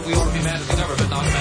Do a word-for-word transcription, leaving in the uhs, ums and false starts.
we ought to be mad at the government, not mad